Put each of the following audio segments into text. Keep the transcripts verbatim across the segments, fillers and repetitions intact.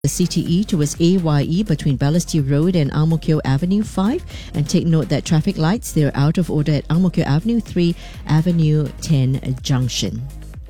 The C T E towards A Y E between Balestier Road and Ang Mo Kio Avenue five, and take note that traffic lights, they're out of order at Ang Mo Kio Avenue three, Avenue ten junction.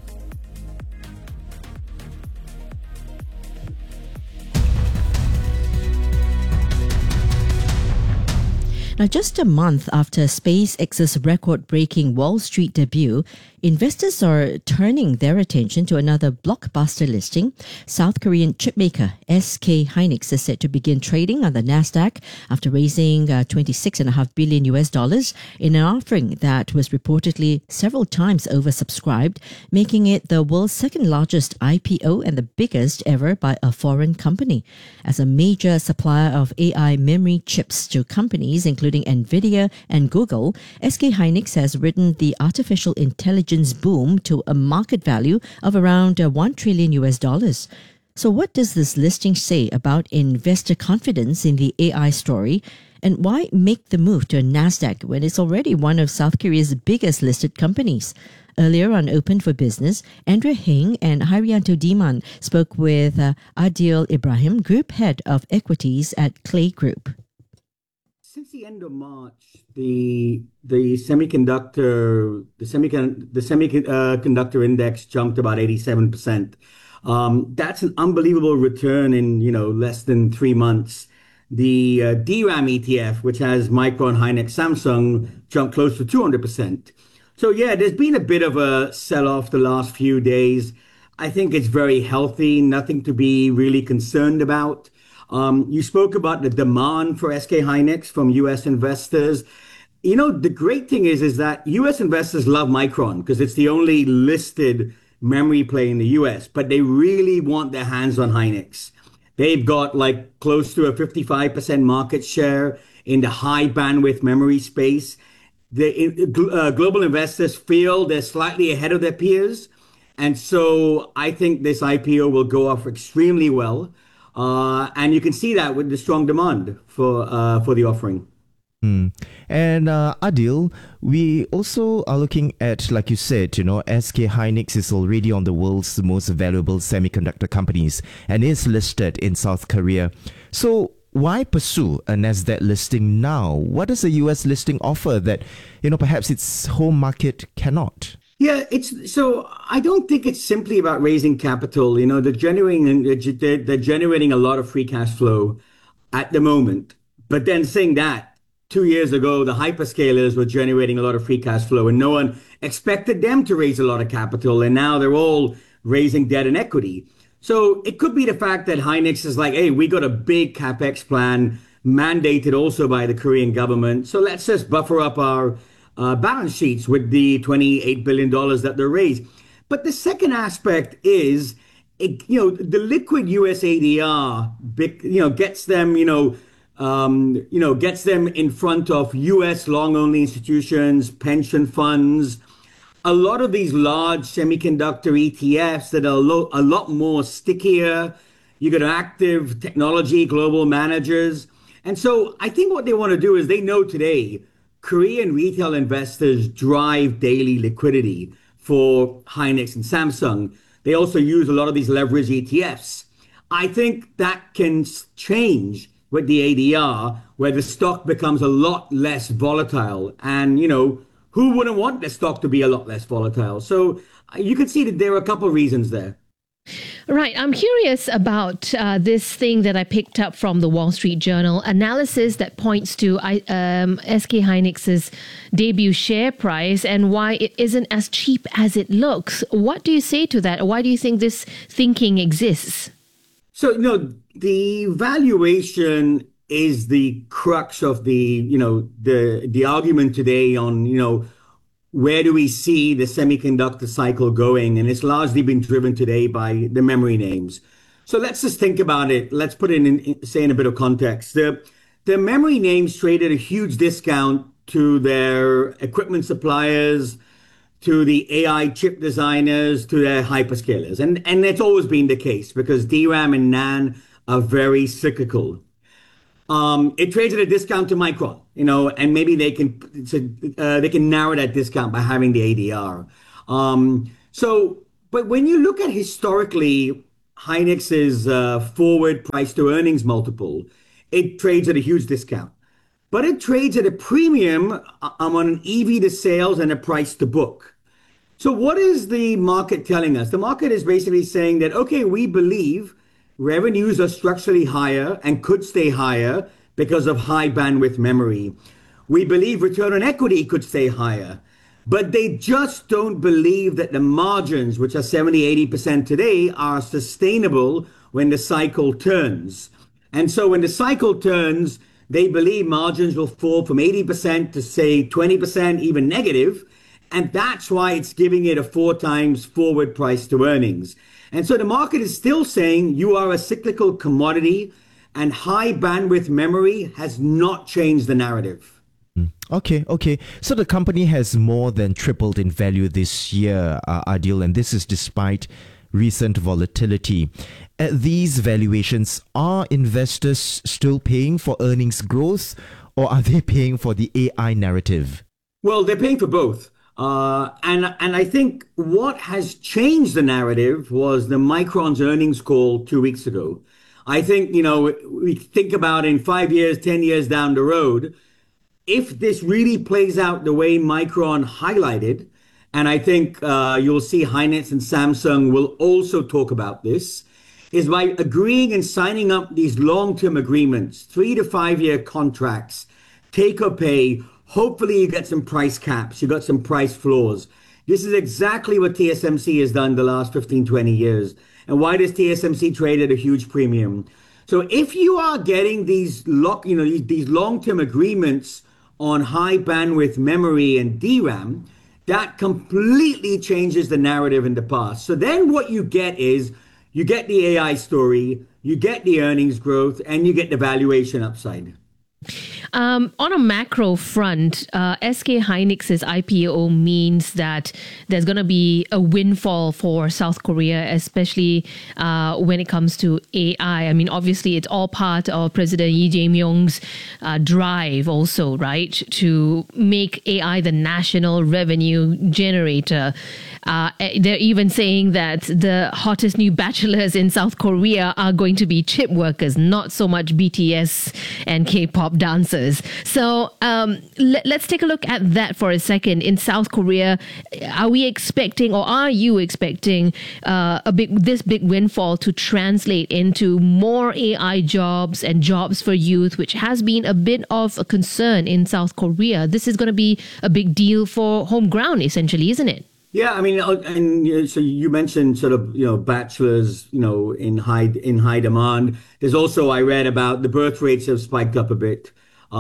Now, just a month after SpaceX's record-breaking Wall Street debut, investors are turning their attention to another blockbuster listing. South Korean chipmaker S K Hynix is set to begin trading on the Nasdaq after raising uh, twenty-six point five billion U S dollars in an offering that was reportedly several times oversubscribed, making it the world's second largest I P O and the biggest ever by a foreign company. As a major supplier of A I memory chips to companies including Nvidia and Google, S K Hynix has ridden the artificial intelligence boom to a market value of around uh, one trillion U S dollars. So what does this listing say about investor confidence in the A I story? And why make the move to a Nasdaq when it's already one of South Korea's biggest listed companies? Earlier on Open for Business, Andrea Heng and Hairianto Diman spoke with uh, Adil Ibrahim, Group Head of Equities at Clay Group. Since the end of March, the the semiconductor the semicon the semiconductor index jumped about eighty-seven percent. Um, that's an unbelievable return in you know less than three months. The uh, D RAM E T F, which has Micron, Hynix, Samsung, jumped close to two hundred percent. So yeah, there's been a bit of a sell-off the last few days. I think it's very healthy, nothing to be really concerned about. Um, you spoke about the demand for S K Hynix from U S investors. You know, the great thing is, is that U S investors love Micron because it's the only listed memory play in the U S, but they really want their hands on Hynix. They've got like close to a fifty-five percent market share in the high bandwidth memory space. The uh, global investors feel they're slightly ahead of their peers. And so I think this I P O will go off extremely well. Uh, and you can see that with the strong demand for uh, for the offering. Mm. And uh, Adil, we also are looking at, like you said, you know, S K Hynix is already on the world's most valuable semiconductor companies and is listed in South Korea. So why pursue a Nasdaq listing now? What does a U S listing offer that, you know, perhaps its home market cannot? Yeah, it's so I don't think it's simply about raising capital. You know, they're generating they're, they're generating a lot of free cash flow at the moment. But then saying that, two years ago, the hyperscalers were generating a lot of free cash flow and no one expected them to raise a lot of capital. And now they're all raising debt and equity. So it could be the fact that Hynix is like, hey, we got a big CapEx plan mandated also by the Korean government. So let's just buffer up our Uh, balance sheets with the twenty-eight billion dollars that they're raised. But the second aspect is, it, you know, the liquid U S A D R, big, you know, gets them, you know, um, you know, gets them in front of U S long-only institutions, pension funds, a lot of these large semiconductor E T Fs that are a, lo a lot more stickier. You got active technology, global managers. And so I think what they want to do is they know today Korean retail investors drive daily liquidity for Hynix and Samsung. They also use a lot of these leverage E T Fs. I think that can change with the A D R, where the stock becomes a lot less volatile. And, you know, who wouldn't want the stock to be a lot less volatile? So you can see that there are a couple of reasons there. Right. I'm curious about uh, this thing that I picked up from the Wall Street Journal, analysis that points to um, S K Hynix's debut share price and why it isn't as cheap as it looks. What do you say to that? Why do you think this thinking exists? So, you know, the valuation is the crux of the, you know, the the argument today on, you know, where do we see the semiconductor cycle going? And it's largely been driven today by the memory names. So let's just think about it. Let's put it in, in say, in a bit of context. The, the memory names traded a huge discount to their equipment suppliers, to the A I chip designers, to their hyperscalers. And, and it's always been the case because D RAM and NAND are very cyclical. Um, it trades at a discount to Micron, you know, and maybe they can uh, they can narrow that discount by having the A D R. Um, so, but when you look at historically, Hynix's uh, forward price to earnings multiple, it trades at a huge discount. But it trades at a premium uh, um, on an E V to sales and a price to book. So what is the market telling us? The market is basically saying that, okay, we believe revenues are structurally higher and could stay higher because of high bandwidth memory. We believe return on equity could stay higher, but they just don't believe that the margins, which are seventy, eighty percent today, are sustainable when the cycle turns. And so when the cycle turns, they believe margins will fall from eighty percent to say twenty percent, even negative. And that's why it's giving it a four times forward price to earnings. And so the market is still saying you are a cyclical commodity, and high bandwidth memory has not changed the narrative. Okay, okay. So the company has more than tripled in value this year, uh, Adil, and this is despite recent volatility. At these valuations, are investors still paying for earnings growth, or are they paying for the A I narrative? Well, they're paying for both. Uh, and and I think what has changed the narrative was the Micron's earnings call two weeks ago. I think, you know, we think about in five years, ten years down the road, if this really plays out the way Micron highlighted, and I think uh, you'll see Hynix and Samsung will also talk about this, is by agreeing and signing up these long-term agreements, three to five year contracts, take or pay. Hopefully you get some price caps, you got some price floors. This is exactly what T S M C has done the last fifteen, twenty years. And why does T S M C trade at a huge premium? So if you are getting these lock, you know, these, these long-term agreements on high bandwidth memory and D RAM, that completely changes the narrative in the past. So then what you get is you get the A I story, you get the earnings growth, and you get the valuation upside. Um, on a macro front, uh, S K Hynix's I P O means that there's going to be a windfall for South Korea, especially uh, when it comes to A I. I mean, obviously, it's all part of President Lee Jae-myung's uh, drive also, right, to make A I the national revenue generator. Uh, they're even saying that the hottest new bachelors in South Korea are going to be chip workers, not so much B T S and K-pop dancers. So um, let, let's take a look at that for a second. In South Korea, are we expecting, or are you expecting, uh, a big this big windfall to translate into more A I jobs and jobs for youth, which has been a bit of a concern in South Korea? This is going to be a big deal for home ground, essentially, isn't it? Yeah, I mean, and you know, so you mentioned sort of, you know, bachelors, you know, in high in high demand. There's also, I read about the birth rates have spiked up a bit.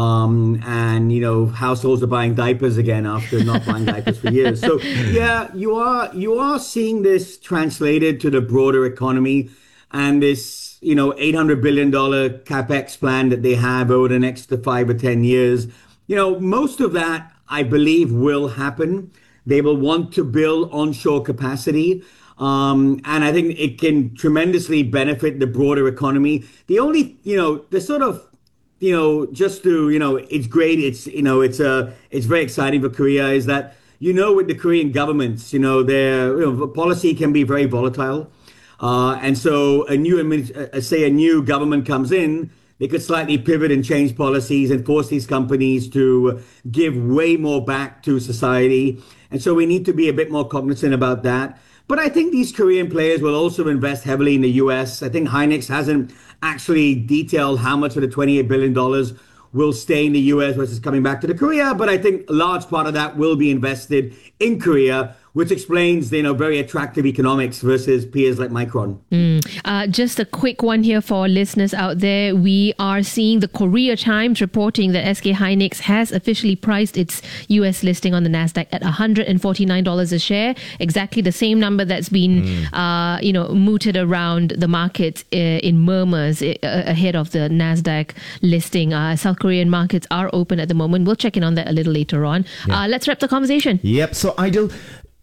Um, and, you know, households are buying diapers again after not buying diapers for years. So, yeah, you are you are seeing this translated to the broader economy, and this, you know, eight hundred billion dollars capex plan that they have over the next five or ten years. You know, most of that, I believe, will happen. They will want to build onshore capacity. Um, and I think it can tremendously benefit the broader economy. The only, you know, the sort of, you know, just to, you know, it's great. It's, you know, it's uh, it's very exciting for Korea is that, you know, with the Korean governments, you know, their you know, policy can be very volatile. Uh, and so a new, uh, say a new government comes in, they could slightly pivot and change policies and force these companies to give way more back to society. And so we need to be a bit more cognizant about that. But I think these Korean players will also invest heavily in the U S. I think Hynix hasn't actually detailed how much of the twenty-eight billion dollars will stay in the U S versus coming back to the Korea. But I think a large part of that will be invested in Korea, which explains, you know, very attractive economics versus peers like Micron. Mm. Uh, just a quick one here for listeners out there. We are seeing the Korea Times reporting that S K Hynix has officially priced its U S listing on the Nasdaq at one hundred forty-nine dollars a share, exactly the same number that's been, mm. uh, you know, mooted around the market uh, in murmurs uh, ahead of the Nasdaq listing. Uh, South Korean markets are open at the moment. We'll check in on that a little later on. Yeah. Uh, let's wrap the conversation. Yep. So, Idol,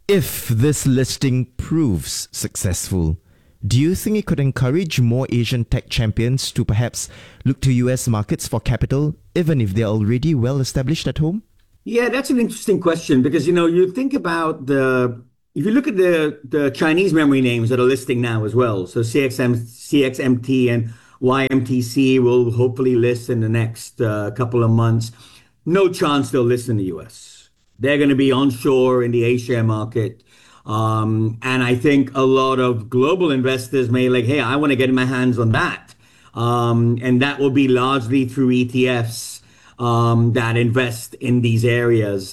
if this listing proves successful, do you think it could encourage more Asian tech champions to perhaps look to U S markets for capital, even if they're already well established at home? Yeah, that's an interesting question because, you know, you think about the if you look at the the Chinese memory names that are listing now as well, so C X M, C X M T and Y M T C will hopefully list in the next uh, couple of months. No chance they'll list in the U S. They're going to be onshore in the A-share market. Um, and I think a lot of global investors may like, hey, I want to get my hands on that. Um, and that will be largely through E T Fs um, that invest in these areas.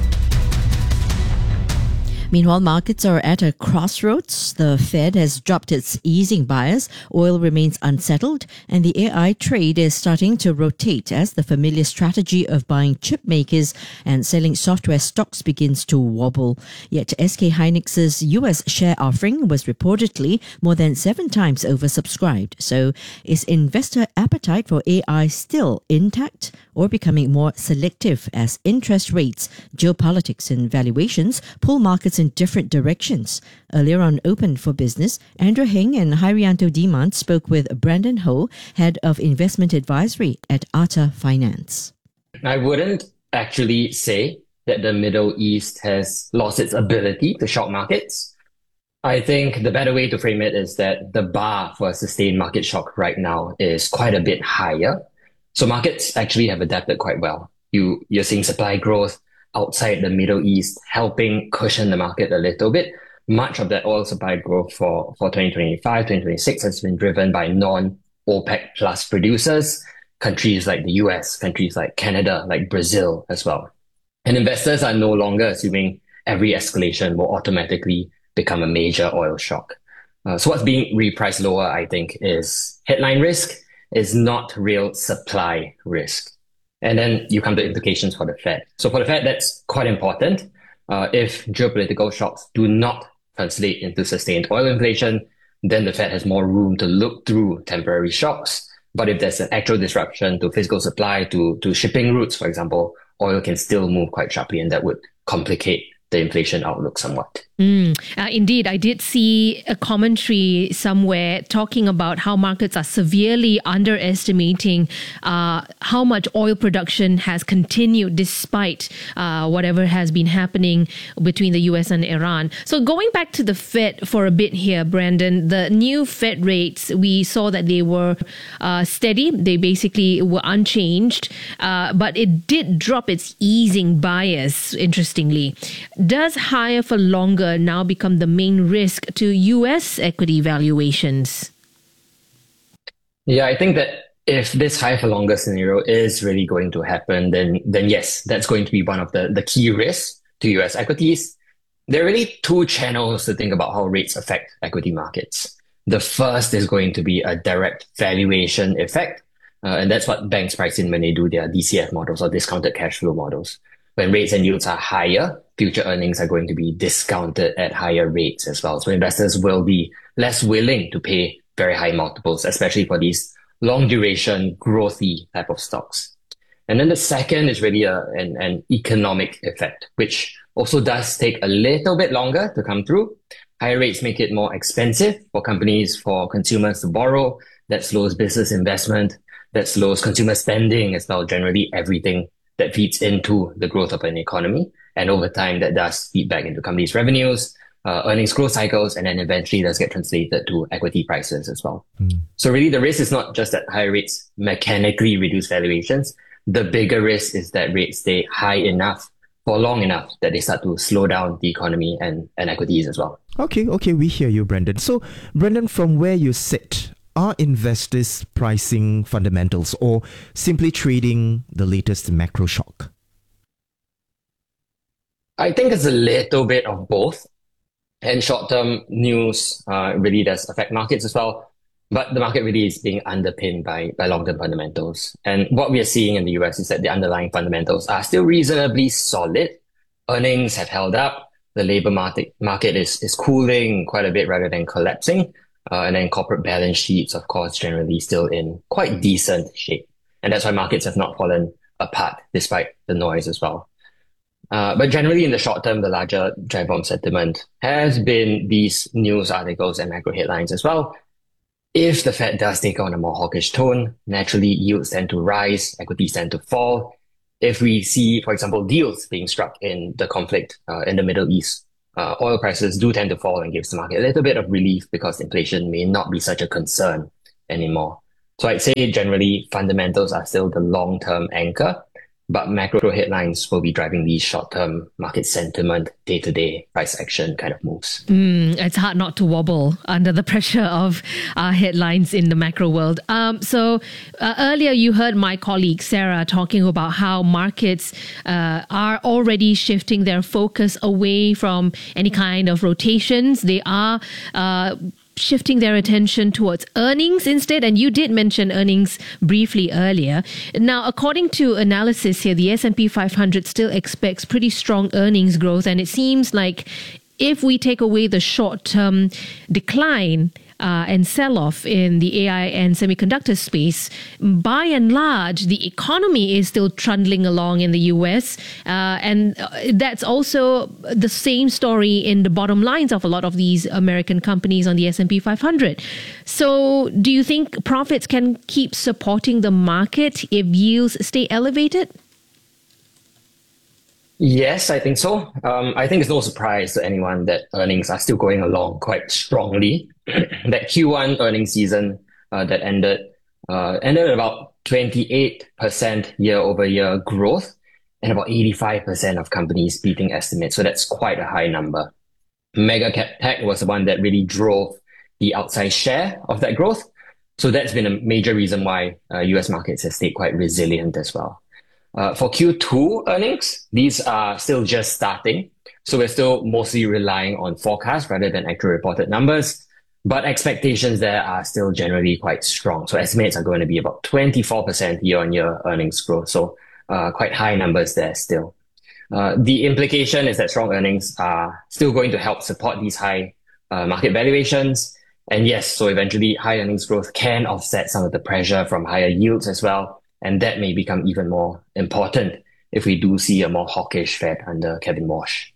Meanwhile, markets are at a crossroads. The Fed has dropped its easing bias, oil remains unsettled, and the A I trade is starting to rotate as the familiar strategy of buying chip makers and selling software stocks begins to wobble. Yet S K Hynix's U S share offering was reportedly more than seven times oversubscribed. So is investor appetite for A I still intact or becoming more selective as interest rates, geopolitics and valuations pull markets in different directions? Earlier on Open for Business, Andrew Heng and Hairianto Demand spoke with Brandon Ho, Head of Investment Advisory at Arta Finance. I wouldn't actually say that the Middle East has lost its ability to shock markets. I think the better way to frame it is that the bar for a sustained market shock right now is quite a bit higher. So markets actually have adapted quite well. You, you're seeing supply growth outside the Middle East helping cushion the market a little bit. Much of that oil supply growth for, for twenty twenty-five, twenty twenty-six has been driven by non-OPEC plus producers, countries like the U S, countries like Canada, like Brazil as well. And investors are no longer assuming every escalation will automatically become a major oil shock. Uh, so what's being repriced lower, I think, is headline risk, is not real supply risk. And then you come to implications for the Fed. So for the Fed, that's quite important. Uh, if geopolitical shocks do not translate into sustained oil inflation, then the Fed has more room to look through temporary shocks. But if there's an actual disruption to physical supply, to, to shipping routes, for example, oil can still move quite sharply, and that would complicate the inflation outlook somewhat. Mm, uh, indeed, I did see a commentary somewhere talking about how markets are severely underestimating uh, how much oil production has continued despite uh, whatever has been happening between the U S and Iran. So going back to the Fed for a bit here, Brandon, the new Fed rates, we saw that they were uh, steady. They basically were unchanged, uh, but it did drop its easing bias, interestingly. Does higher for longer now become the main risk to U S equity valuations? Yeah, I think that if this higher for longer scenario is really going to happen, then then yes, that's going to be one of the, the key risks to U S equities. There are really two channels to think about how rates affect equity markets. The first is going to be a direct valuation effect, uh, and that's what banks price in when they do their D C F models or discounted cash flow models. When rates and yields are higher, future earnings are going to be discounted at higher rates as well. So investors will be less willing to pay very high multiples, especially for these long duration, growthy type of stocks. And then the second is really a, an, an economic effect, which also does take a little bit longer to come through. Higher rates make it more expensive for companies, for consumers to borrow. That slows business investment. That slows consumer spending as well, generally everything that feeds into the growth of an economy. And over time, that does feed back into companies' revenues, uh, earnings growth cycles, and then eventually does get translated to equity prices as well. Mm. So really, the risk is not just that higher rates mechanically reduce valuations. The bigger risk is that rates stay high enough for long enough that they start to slow down the economy and, and equities as well. Okay, okay, we hear you, Brendan. So, Brendan, from where you sit, are investors pricing fundamentals or simply trading the latest macro shock? I think it's a little bit of both. And short-term news uh, really does affect markets as well. But the market really is being underpinned by, by long-term fundamentals. And what we are seeing in the U S is that the underlying fundamentals are still reasonably solid. Earnings have held up. The labor market, market is, is cooling quite a bit rather than collapsing. Uh, and then corporate balance sheets, of course, generally still in quite decent shape. And that's why markets have not fallen apart despite the noise as well. Uh, but generally in the short term, the larger driver of sentiment has been these news articles and macro headlines as well. If the Fed does take on a more hawkish tone, naturally yields tend to rise, equities tend to fall. If we see, for example, deals being struck in the conflict uh, in the Middle East, uh, oil prices do tend to fall and gives the market a little bit of relief because inflation may not be such a concern anymore. So I'd say generally fundamentals are still the long-term anchor, but macro headlines will be driving these short-term market sentiment, day-to-day price action kind of moves. Mm, it's hard not to wobble under the pressure of uh, headlines in the macro world. Um, so uh, earlier you heard my colleague Sarah talking about how markets uh, are already shifting their focus away from any kind of rotations. They are uh, shifting their attention towards earnings instead. And you did mention earnings briefly earlier. Now, according to analysis here, the S and P five hundred still expects pretty strong earnings growth. And it seems like if we take away the short-term decline uh, and sell-off in the A I and semiconductor space, by and large, the economy is still trundling along in the U S. Uh, and that's also the same story in the bottom lines of a lot of these American companies on the S and P five hundred. So do you think profits can keep supporting the market if yields stay elevated? Yes, I think so. Um, I think it's no surprise to anyone that earnings are still going along quite strongly. That Q one earnings season uh, that ended uh, ended at about twenty-eight percent year over year growth and about eighty-five percent of companies beating estimates. So that's quite a high number. Mega cap tech was the one that really drove the outsized share of that growth. So that's been a major reason why uh, U S markets have stayed quite resilient as well. Uh, for Q two earnings, these are still just starting. So we're still mostly relying on forecasts rather than actual reported numbers. But expectations there are still generally quite strong. So estimates are going to be about twenty-four percent year-on-year earnings growth. So uh, quite high numbers there still. Uh, the implication is that strong earnings are still going to help support these high uh, market valuations. And yes, so eventually high earnings growth can offset some of the pressure from higher yields as well. And that may become even more important if we do see a more hawkish Fed under Kevin Warsh.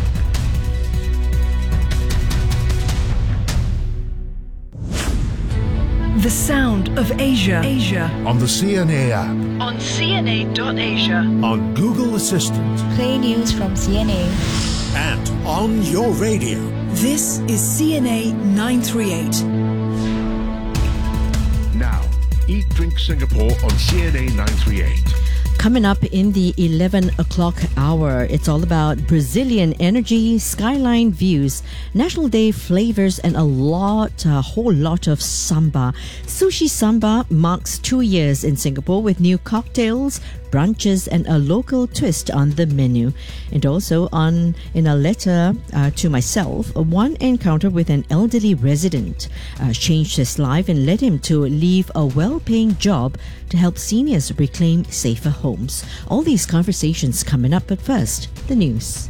The sound of Asia. Asia. On the C N A app. On C N A dot asia. On Google Assistant. Play news from C N A. And on your radio. This is C N A nine thirty-eight. Now, Eat Drink Singapore on C N A nine thirty-eight. Coming up in the eleven o'clock hour, it's all about Brazilian energy, skyline views, National Day flavors, and a lot, a whole lot of samba. Sushi Samba marks two years in Singapore with new cocktails, brunches, and a local twist on the menu. And also on in a letter uh, to myself, one encounter with an elderly resident uh, changed his life and led him to leave a well-paying job to help seniors reclaim safer homes. All these conversations coming up, but first, the news.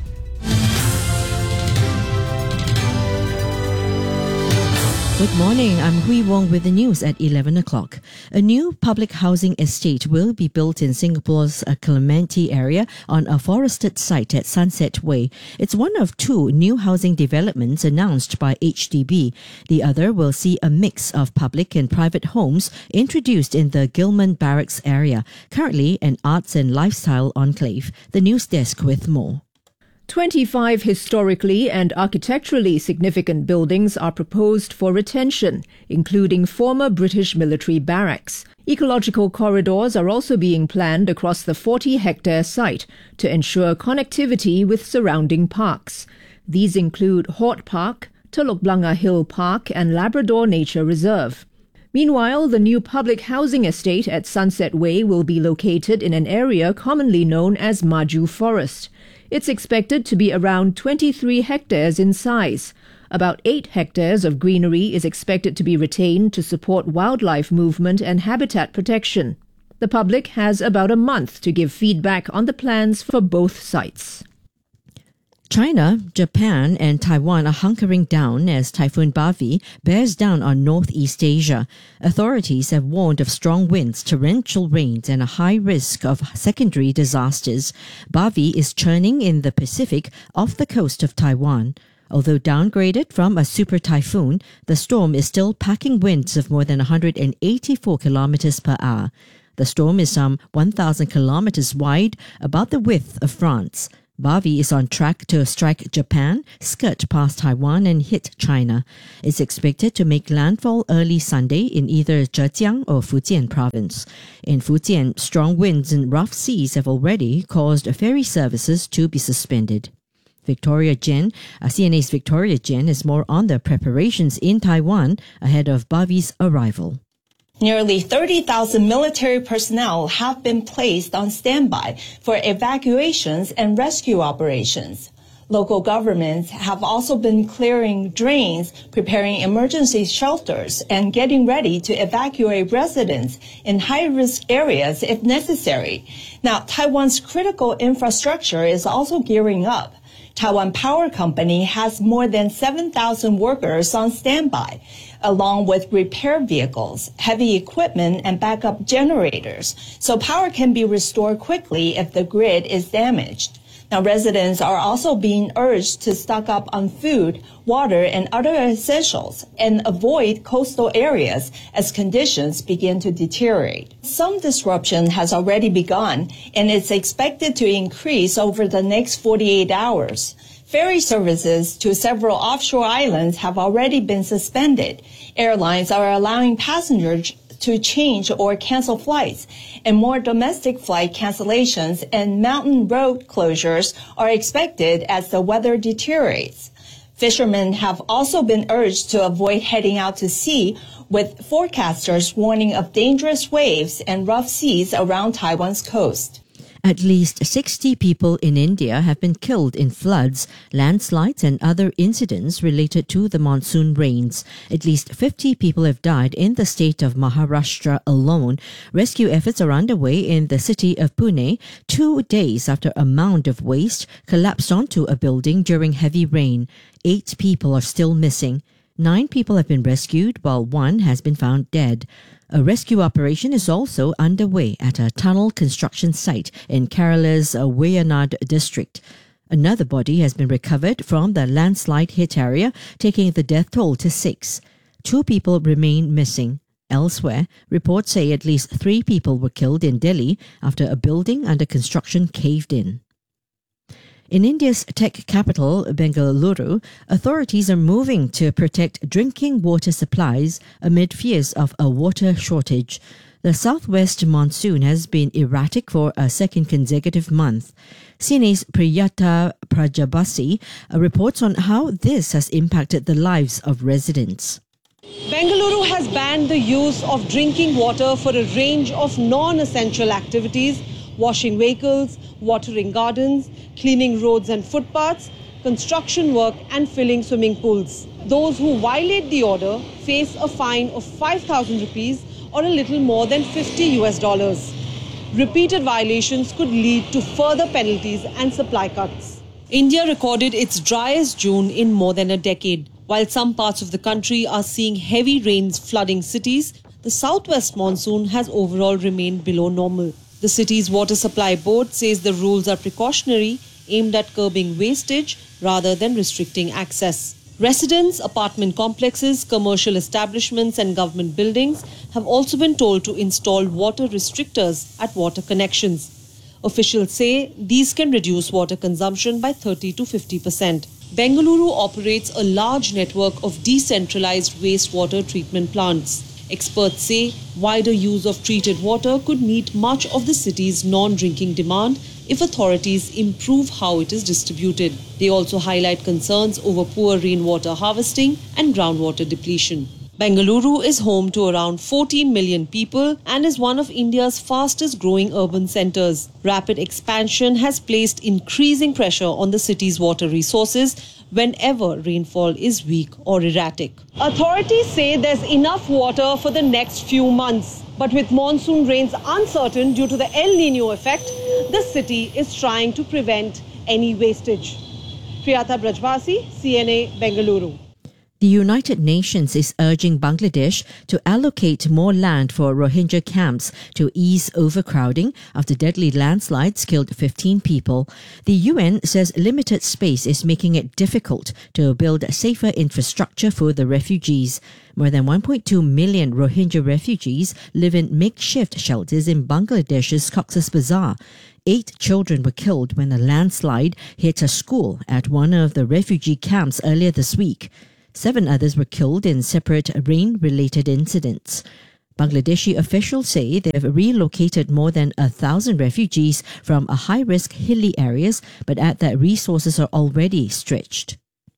Good morning, I'm Hui Wong with the news at eleven o'clock. A new public housing estate will be built in Singapore's uh, Clementi area on a forested site at Sunset Way. It's one of two new housing developments announced by H D B. The other will see a mix of public and private homes introduced in the Gillman Barracks area, currently an arts and lifestyle enclave. The news desk with more. twenty-five historically and architecturally significant buildings are proposed for retention, including former British military barracks. Ecological corridors are also being planned across the forty-hectare site to ensure connectivity with surrounding parks. These include Hort Park, Telok Blangah Hill Park and Labrador Nature Reserve. Meanwhile, the new public housing estate at Sunset Way will be located in an area commonly known as Maju Forest. It's expected to be around twenty-three hectares in size. About eight hectares of greenery is expected to be retained to support wildlife movement and habitat protection. The public has about a month to give feedback on the plans for both sites. China, Japan and Taiwan are hunkering down as Typhoon Bavi bears down on Northeast Asia. Authorities have warned of strong winds, torrential rains and a high risk of secondary disasters. Bavi is churning in the Pacific off the coast of Taiwan. Although downgraded from a super typhoon, the storm is still packing winds of more than one hundred eighty-four kilometers per hour. The storm is some one thousand kilometers wide, about the width of France. Bavi is on track to strike Japan, skirt past Taiwan and hit China. It's expected to make landfall early Sunday in either Zhejiang or Fujian province. In Fujian, strong winds and rough seas have already caused ferry services to be suspended. Victoria Jen, uh, C N A's Victoria Jen is more on the preparations in Taiwan ahead of Bavi's arrival. Nearly thirty thousand military personnel have been placed on standby for evacuations and rescue operations. Local governments have also been clearing drains, preparing emergency shelters, and getting ready to evacuate residents in high-risk areas if necessary. Now, Taiwan's critical infrastructure is also gearing up. Taiwan Power Company has more than seven thousand workers on standby, along with repair vehicles, heavy equipment, and backup generators, so power can be restored quickly if the grid is damaged. Now, residents are also being urged to stock up on food, water, and other essentials and avoid coastal areas as conditions begin to deteriorate. Some disruption has already begun, and it's expected to increase over the next forty-eight hours. Ferry services to several offshore islands have already been suspended. Airlines are allowing passengers to change or cancel flights, and more domestic flight cancellations and mountain road closures are expected as the weather deteriorates. Fishermen have also been urged to avoid heading out to sea, with forecasters warning of dangerous waves and rough seas around Taiwan's coast. At least sixty people in India have been killed in floods, landslides and other incidents related to the monsoon rains. At least fifty people have died in the state of Maharashtra alone. Rescue efforts are underway in the city of Pune two days after a mound of waste collapsed onto a building during heavy rain. Eight people are still missing. Nine people have been rescued while one has been found dead. A rescue operation is also underway at a tunnel construction site in Kerala's Wayanad district. Another body has been recovered from the landslide-hit area, taking the death toll to six. Two people remain missing. Elsewhere, reports say at least three people were killed in Delhi after a building under construction caved in. In India's tech capital, Bengaluru, authorities are moving to protect drinking water supplies amid fears of a water shortage. The southwest monsoon has been erratic for a second consecutive month. C N A's Priyata Prajabasi reports on how this has impacted the lives of residents. Bengaluru has banned the use of drinking water for a range of non-essential activities: washing vehicles, watering gardens, cleaning roads and footpaths, construction work and filling swimming pools. Those who violate the order face a fine of five thousand rupees or a little more than fifty US dollars. Repeated violations could lead to further penalties and supply cuts. India recorded its driest June in more than a decade. While some parts of the country are seeing heavy rains flooding cities, the southwest monsoon has overall remained below normal. The city's water supply board says the rules are precautionary, aimed at curbing wastage rather than restricting access. Residents, apartment complexes, commercial establishments and government buildings have also been told to install water restrictors at water connections. Officials say these can reduce water consumption by thirty to fifty percent. Bengaluru operates a large network of decentralized wastewater treatment plants. Experts say wider use of treated water could meet much of the city's non-drinking demand if authorities improve how it is distributed. They also highlight concerns over poor rainwater harvesting and groundwater depletion. Bengaluru is home to around fourteen million people and is one of India's fastest growing urban centres. Rapid expansion has placed increasing pressure on the city's water resources whenever rainfall is weak or erratic. Authorities say there's enough water for the next few months. But with monsoon rains uncertain due to the El Nino effect, the city is trying to prevent any wastage. Priyata Brajvasi, C N A, Bengaluru. The United Nations is urging Bangladesh to allocate more land for Rohingya camps to ease overcrowding after deadly landslides killed fifteen people. The U N says limited space is making it difficult to build safer infrastructure for the refugees. More than one point two million Rohingya refugees live in makeshift shelters in Bangladesh's Cox's Bazar. Eight children were killed when a landslide hit a school at one of the refugee camps earlier this week. Seven others were killed in separate rain-related incidents. Bangladeshi officials say they have relocated more than a thousand refugees from a high-risk hilly areas, but add that resources are already stretched.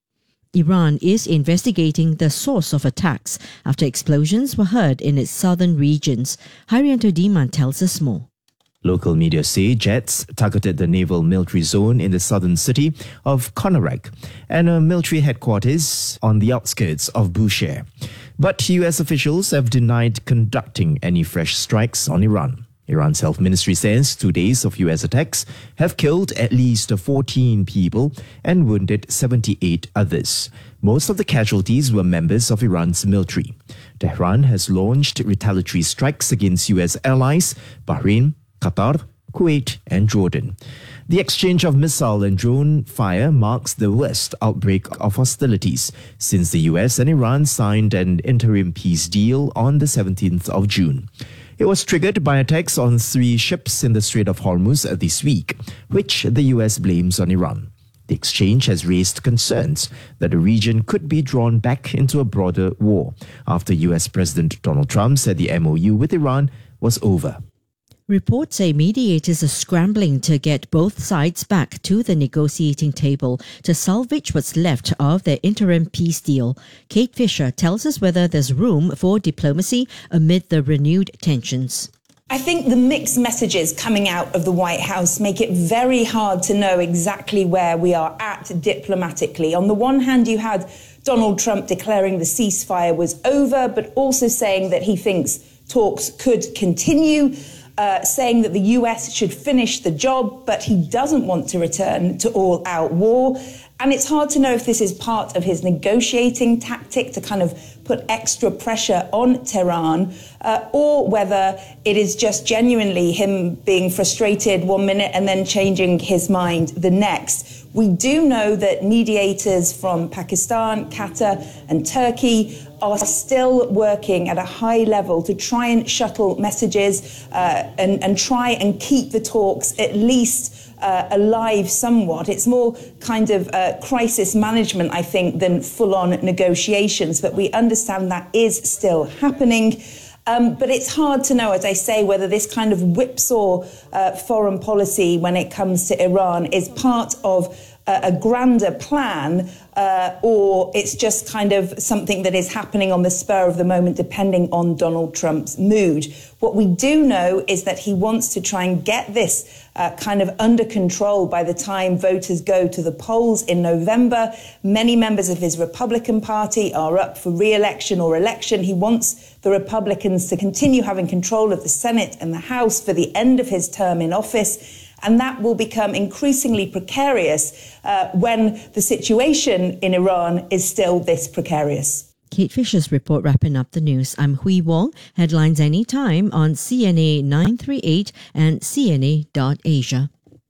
Iran is investigating the source of attacks after explosions were heard in its southern regions. Haryanto Diman tells us more. Local media say jets targeted the naval military zone in the southern city of Konarak and a military headquarters on the outskirts of Bushehr. But U S officials have denied conducting any fresh strikes on Iran. Iran's health ministry says two days of U S attacks have killed at least fourteen people and wounded seventy-eight others. Most of the casualties were members of Iran's military. Tehran has launched retaliatory strikes against U S allies, Bahrain, Qatar, Kuwait and Jordan. The exchange of missile and drone fire marks the worst outbreak of hostilities since the U S and Iran signed an interim peace deal on the seventeenth of June. It was triggered by attacks on three ships in the Strait of Hormuz this week, which the U S blames on Iran. The exchange has raised concerns that the region could be drawn back into a broader war after U S President Donald Trump said the M O U with Iran was over. Reports say mediators are scrambling to get both sides back to the negotiating table to salvage what's left of their interim peace deal. Kate Fisher tells us whether there's room for diplomacy amid the renewed tensions. I think the mixed messages coming out of the White House make it very hard to know exactly where we are at diplomatically. On the one hand, you had Donald Trump declaring the ceasefire was over, but also saying that he thinks talks could continue. Uh, saying that the U S should finish the job, but he doesn't want to return to all-out war. And it's hard to know if this is part of his negotiating tactic to kind of put extra pressure on Tehran, uh, or whether it is just genuinely him being frustrated one minute and then changing his mind the next. We do know that mediators from Pakistan, Qatar and Turkey are still working at a high level to try and shuttle messages uh, and, and try and keep the talks at least uh, alive somewhat. It's more kind of uh, crisis management, I think, than full-on negotiations, but we understand that is still happening. Um, but it's hard to know, as I say, whether this kind of whipsaw uh, foreign policy when it comes to Iran is part of uh, a grander plan uh, or it's just kind of something that is happening on the spur of the moment, depending on Donald Trump's mood. What we do know is that he wants to try and get this uh, kind of under control by the time voters go to the polls in November. Many members of his Republican Party are up for re-election or election. He wants the Republicans to continue having control of the Senate and the House for the end of his term in office. And that will become increasingly precarious uh, when the situation in Iran is still this precarious. Kate Fisher's report wrapping up the news. I'm Hui Wong. Headlines anytime on C N A nine three eight and C N A dot Asia.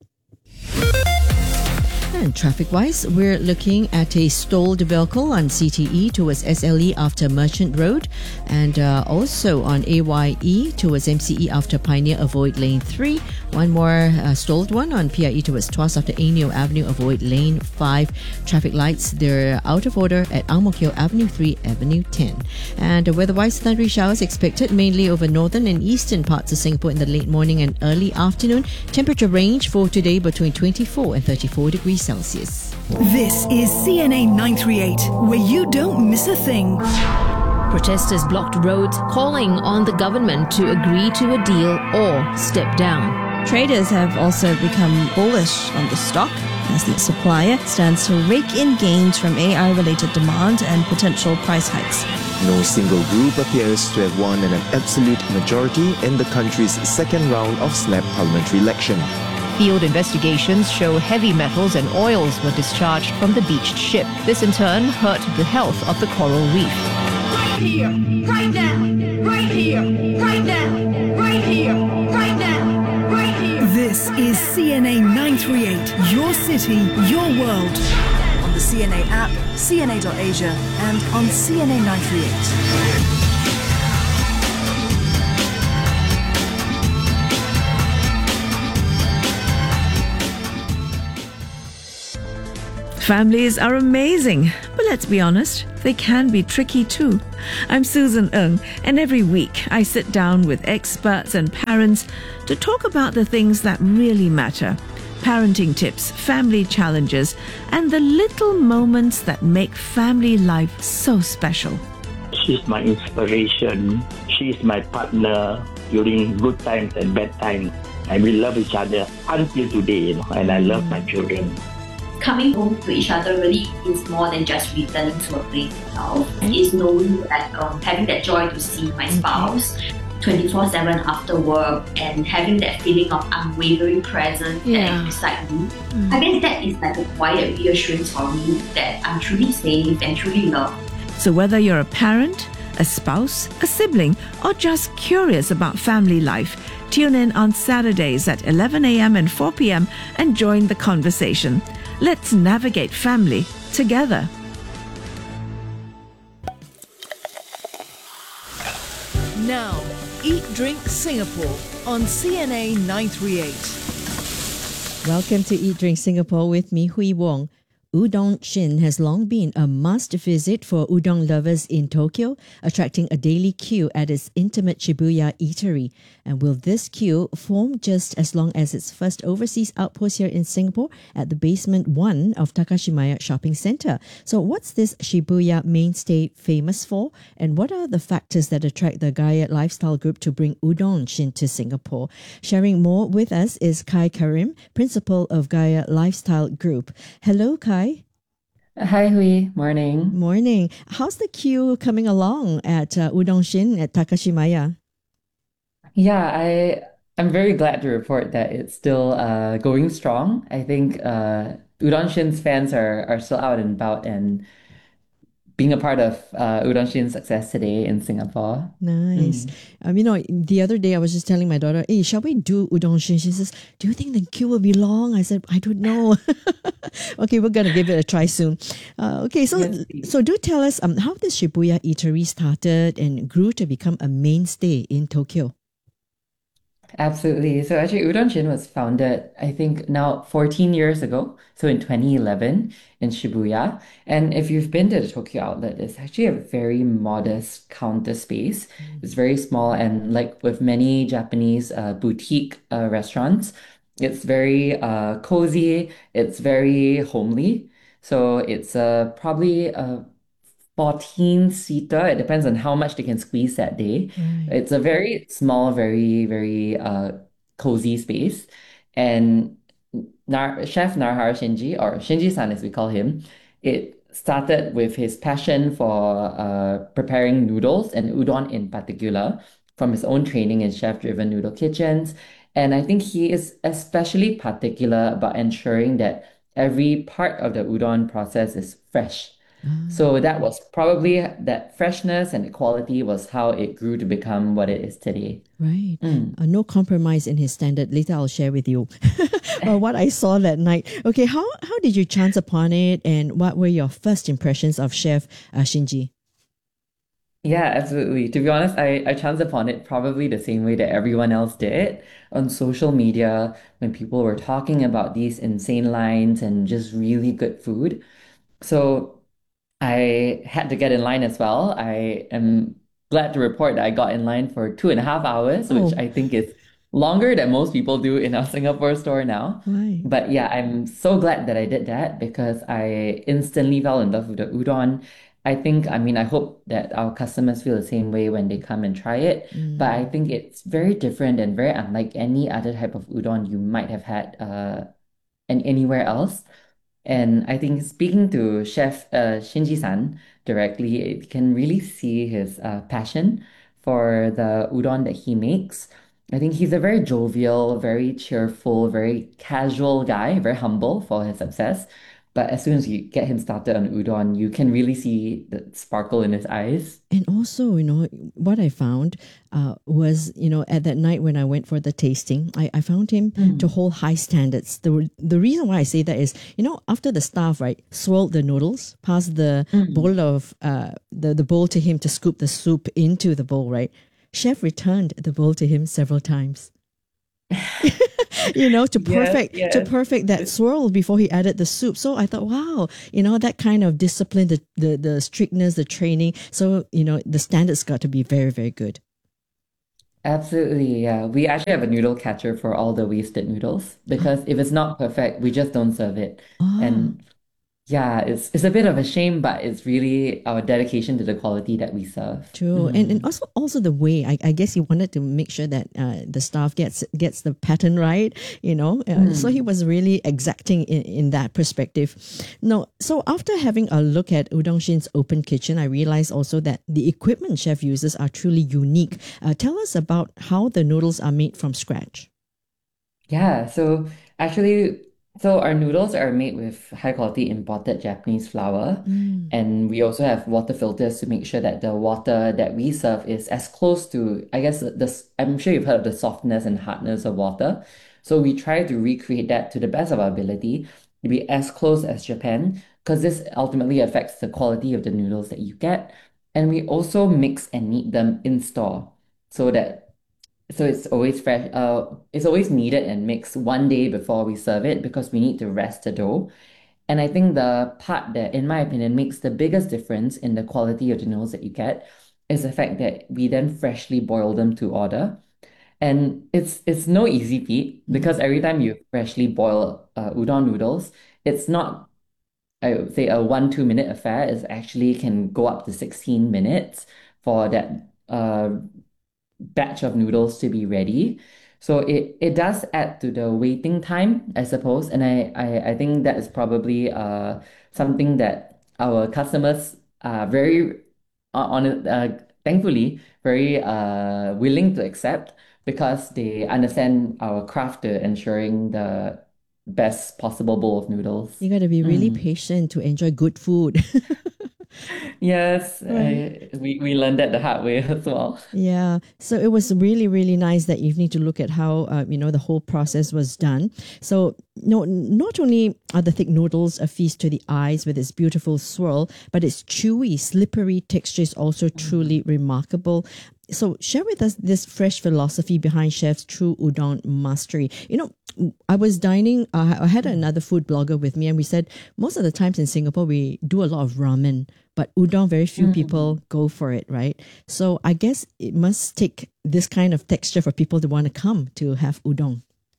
And traffic-wise, we're looking at a stalled vehicle on C T E towards S L E after Merchant Road, and uh, also on A Y E towards M C E after Pioneer, avoid lane three. One more uh, stalled one on P I E towards Tuas after Aineo Avenue, avoid lane five. Traffic lights, they're out of order at Ang Mo Kio Avenue three, Avenue ten. And uh, weather-wise, thundery showers expected mainly over northern and eastern parts of Singapore in the late morning and early afternoon. Temperature range for today between twenty-four and thirty-four degrees Celsius. This is C N A nine three eight, where you don't miss a thing. Protesters blocked roads, calling on the government to agree to a deal or step down. Traders have also become bullish on the stock as the supplier stands to rake in gains from A I-related demand and potential price hikes. No single group appears to have won an absolute majority in the country's second round of snap parliamentary election. Field investigations show heavy metals and oils were discharged from the beached ship. This in turn hurt the health of the coral reef. Right here, right now, right here, right now, right here, right now, right here. This is C N A nine three eight, your city, your world. On the C N A app, C N A dot Asia, and on C N A nine three eight. Families are amazing, but let's be honest, they can be tricky too. I'm Susan Ng, and every week I sit down with experts and parents to talk about the things that really matter. Parenting tips, family challenges, and the little moments that make family life so special. She's my inspiration. She's my partner during good times and bad times. And we love each other until today, you know, and I love my children. Coming home to each other really is more than just returning to a place itself. It's knowing that um, having that joy to see my spouse twenty-four seven after work and having that feeling of unwavering presence Yeah. that is beside me. Mm. I guess that is like a quiet reassurance for me that I'm truly safe and truly loved. So whether you're a parent, a spouse, a sibling, or just curious about family life, tune in on Saturdays at eleven a.m. and four p.m. and join the conversation. Let's navigate family together. Now, Eat Drink Singapore on C N A nine three eight. Welcome to Eat Drink Singapore with me, Hui Wong. Udon Shin has long been a must visit for udon lovers in Tokyo, attracting a daily queue at its intimate Shibuya eatery. And will this queue form just as long as its first overseas outpost here in Singapore at the basement one of Takashimaya Shopping Centre? So what's this Shibuya mainstay famous for? And what are the factors that attract the Gaia Lifestyle Group to bring Udon Shin to Singapore? Sharing more with us is Kai Karim, principal of Gaia Lifestyle Group. Hello, Kai. Hi, Hui. Morning. Morning. How's the queue coming along at uh, Udon Shin at Takashimaya? Yeah, I I'm very glad to report that it's still uh, going strong. I think uh, Udon Shin's fans are are still out and about and being a part of uh, Udon Shin's success today in Singapore. Nice. Mm. Um, you know, the other day I was just telling my daughter, hey, shall we do Udon Shin? She says, do you think the queue will be long? I said, I don't know. Okay, we're going to give it a try soon. Uh, okay, so Yes, so do tell us um, how this Shibuya eatery started and grew to become a mainstay in Tokyo. Absolutely. So actually, Udon Shin was founded, I think, now fourteen years ago. So in twenty eleven in Shibuya. And if you've been to the Tokyo outlet, it's actually a very modest counter space. It's very small. And like with many Japanese uh, boutique uh, restaurants, it's very uh, cozy. It's very homely. So it's uh, probably a fourteen seater. It depends on how much they can squeeze that day. Right. It's a very small, very, very uh, cozy space. And Nar Chef Narahara Shinji, or Shinji-san as we call him, it started with his passion for uh, preparing noodles and udon in particular from his own training in chef-driven noodle kitchens. And I think he is especially particular about ensuring that every part of the udon process is fresh. So that was probably that freshness and the quality was how it grew to become what it is today. Right. Mm. Uh, no compromise in his standard. Later I'll share with you uh, what I saw that night. Okay, how how did you chance upon it and what were your first impressions of Chef uh, Shinji? Yeah, absolutely. To be honest, I, I chanced upon it probably the same way that everyone else did on social media when people were talking about these insane lines and just really good food. So I had to get in line as well. I am glad to report that I got in line for two and a half hours, which Oh. I think is longer than most people do in our Singapore store now. Right. But yeah, I'm so glad that I did that because I instantly fell in love with the udon. I think, I mean, I hope that our customers feel the same way when they come and try it. But I think it's very different and very unlike any other type of udon you might have had uh, and anywhere else. And I think speaking to Chef uh, Shinji-san directly, you can really see his uh, passion for the udon that he makes. I think he's a very jovial, very cheerful, very casual guy, very humble for his success. But as soon as you get him started on udon, you can really see the sparkle in his eyes. And also, you know, what I found uh, was, you know, at that night when I went for the tasting, I, I found him Mm. to hold high standards. The, the reason why I say that is, you know, after the staff, right, swirled the noodles, passed the Mm. bowl of, uh, the, the bowl to him to scoop the soup into the bowl, right? Chef returned the bowl to him several times. You know, to Yes, perfect to yes. perfect that swirl before he added the soup. So I thought, wow, you know, that kind of discipline, the the, the strictness, the training. So, you know, the standards got to be very, very good. Absolutely, yeah. We actually have a noodle catcher for all the wasted noodles because if it's not perfect, we just don't serve it. Ah, And yeah, it's it's a bit of a shame, but it's really our dedication to the quality that we serve. true. And and also also the way I, I guess he wanted to make sure that uh, the staff gets gets the pattern right, you know. Uh, So he Mm. was really exacting in, in that perspective. No, so after having a look at Udon Shin's open kitchen, I realized also that the equipment chef uses are truly unique. Uh, tell us about how the noodles are made from scratch. Yeah, so actually, so our noodles are made with high quality imported Japanese flour, Mm. and we also have water filters to make sure that the water that we serve is as close to, I guess, the, the I'm sure you've heard of the softness and hardness of water. So we try to recreate that to the best of our ability to be as close as Japan, because this ultimately affects the quality of the noodles that you get. And we also mix and knead them in store so that so it's always fresh. Uh, it's always kneaded and mixed one day before we serve it because we need to rest the dough. And I think the part that, in my opinion, makes the biggest difference in the quality of the noodles that you get is the fact that we then freshly boil them to order. And it's it's no easy feat because every time you freshly boil uh, udon noodles, it's not, I would say, a one, two minute affair. It actually can go up to sixteen minutes for that uh, batch of noodles to be ready. So it it does add to the waiting time, I suppose. And I I, I think that is probably uh something that our customers are very uh, on it, uh, thankfully very uh willing to accept because they understand our craft to ensuring the best possible bowl of noodles. You got to be really Mm. patient to enjoy good food. Yes, Right. I, we, we learned that the hard way as well. Yeah, so it was really, really nice that evening to look at how uh, you know the whole process was done. So no, not only are the thick noodles a feast to the eyes with its beautiful swirl, but its chewy, slippery texture is also truly remarkable. So share with us this fresh philosophy behind Chef's true udon mastery. You know, I was dining, uh, I had another food blogger with me, and we said most of the times in Singapore we do a lot of ramen, but udon, very few Mm. people go for it, right? So I guess it must take this kind of texture for people to want to come to have udon.